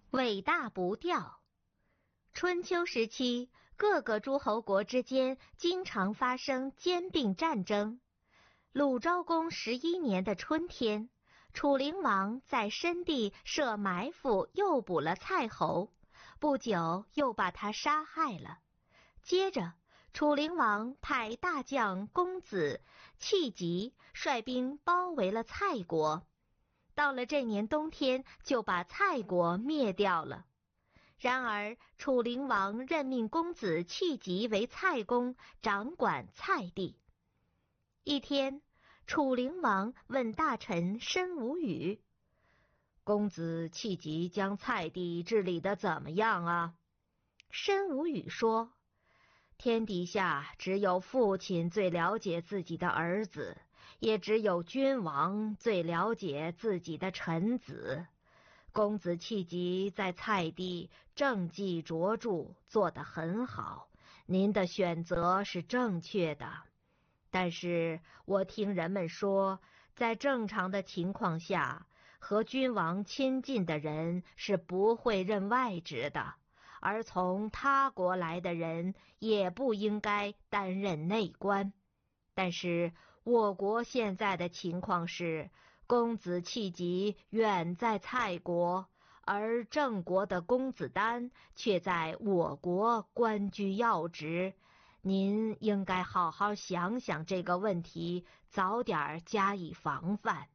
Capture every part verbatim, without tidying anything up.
尾大不掉。春秋时期，各个诸侯国之间经常发生兼并战争。鲁昭公十一年的春天，楚灵王在申地设埋伏，诱捕了蔡侯，不久又把他杀害了。接着，楚灵王派大将公子弃疾率兵包围了蔡国，到了这年冬天就把蔡国灭掉了。然而，楚灵王任命公子弃疾为蔡公，掌管蔡地。一天，楚灵王问大臣申无宇：“公子弃疾将蔡地治理得怎么样啊？”申无宇说：“天底下只有父亲最了解自己的儿子，也只有君王最了解自己的臣子。公子弃疾在蔡地政绩卓著，做得很好，您的选择是正确的。但是我听人们说，在正常的情况下，和君王亲近的人是不会任外职的，而从他国来的人也不应该担任内官。但是我国现在的情况是，公子弃疾远在蔡国，而郑国的公子丹却在我国官居要职。您应该好好想想这个问题，早点加以防范。”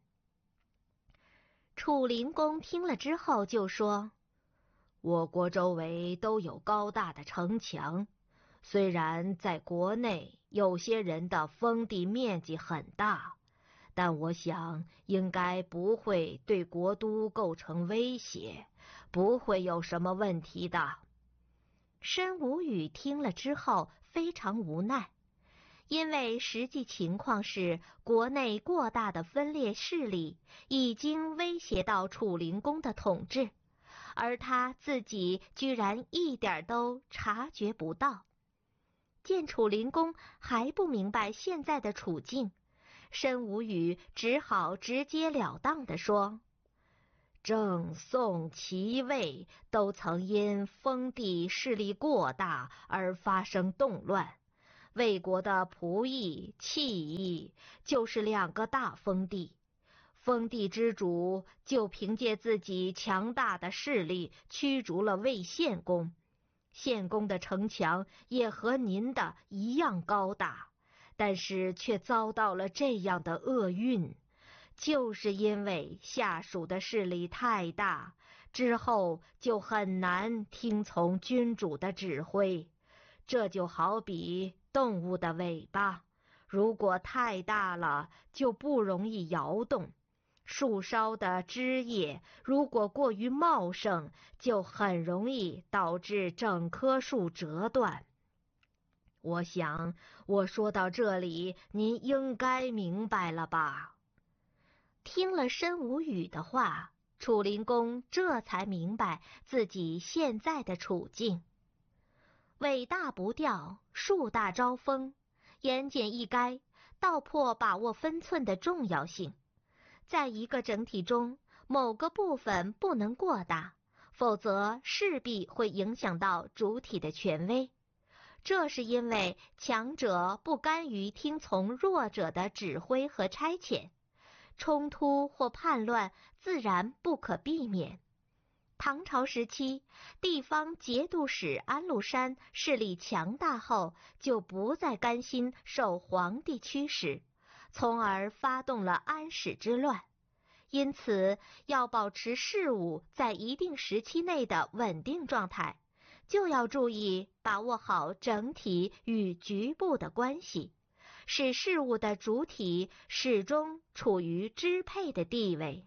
楚灵公听了之后就说：“我国周围都有高大的城墙，虽然在国内有些人的封地面积很大，但我想应该不会对国都构成威胁，不会有什么问题的。”申无宇听了之后非常无奈，因为实际情况是国内过大的分裂势力已经威胁到楚灵公的统治，而他自己居然一点都察觉不到。见楚灵公还不明白现在的处境，申无宇只好直截了当地说：“郑、宋、齐、魏都曾因封地势力过大而发生动乱。魏国的仆役、弃役就是两个大封地，封地之主就凭借自己强大的势力驱逐了魏献公。献公的城墙也和您的一样高大，但是却遭到了这样的厄运。就是因为下属的势力太大，之后就很难听从君主的指挥。这就好比动物的尾巴，如果太大了，就不容易摇动；树梢的枝叶如果过于茂盛，就很容易导致整棵树折断。我想，我说到这里，您应该明白了吧？”听了申无宇的话，楚灵公这才明白自己现在的处境。尾大不掉，树大招风，言简意赅，道破把握分寸的重要性。在一个整体中，某个部分不能过大，否则势必会影响到主体的权威。这是因为强者不甘于听从弱者的指挥和差遣，冲突或叛乱自然不可避免。唐朝时期，地方节度使安禄山势力强大后，就不再甘心受皇帝驱使，从而发动了安史之乱。因此，要保持事务在一定时期内的稳定状态，就要注意把握好整体与局部的关系，使事物的主体始终处于支配的地位。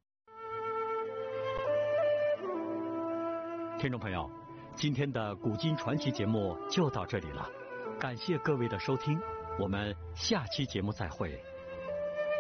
听众朋友，今天的古今传奇节目就到这里了，感谢各位的收听，我们下期节目再会。